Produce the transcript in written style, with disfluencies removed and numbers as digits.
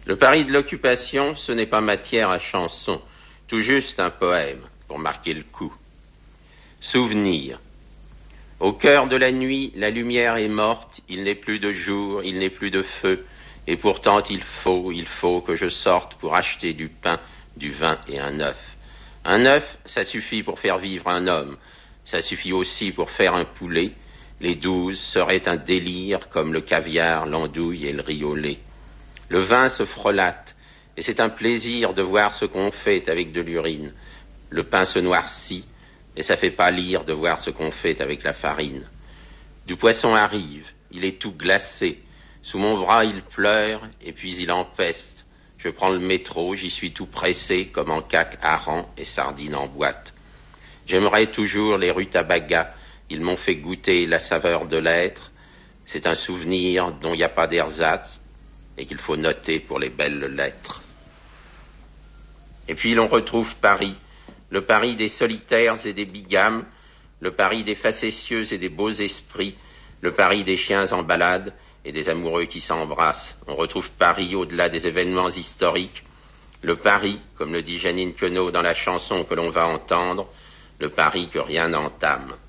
Le Paris de l'occupation, ce n'est pas matière à chanson, tout juste un poème pour marquer le coup. Souvenir. Au cœur de la nuit, la lumière est morte, il n'est plus de jour, il n'est plus de feu, et pourtant il faut que je sorte pour acheter du pain, du vin et un œuf. Un œuf, ça suffit pour faire vivre un homme, ça suffit aussi pour faire un poulet. Les 12 seraient un délire comme le caviar, l'andouille et le riz au lait. Le vin se frelatte, et c'est un plaisir de voir ce qu'on fait avec de l'urine. Le pain se noircit, et ça fait pâlir de voir ce qu'on fait avec la farine. Du poisson arrive, il est tout glacé. Sous mon bras, il pleure, et puis il empeste. Je prends le métro, j'y suis tout pressé, comme en caque hareng et sardines en boîte. J'aimerais toujours les rutabagas, ils m'ont fait goûter la saveur de l'être. C'est un souvenir dont il n'y a pas d'ersatz, et qu'il faut noter pour les belles lettres. Et puis l'on retrouve Paris, le Paris des solitaires et des bigames, le Paris des facétieux et des beaux esprits, le Paris des chiens en balade et des amoureux qui s'embrassent. On retrouve Paris au-delà des événements historiques, le Paris, comme le dit Jeanine Queneau dans la chanson que l'on va entendre, le Paris que rien n'entame.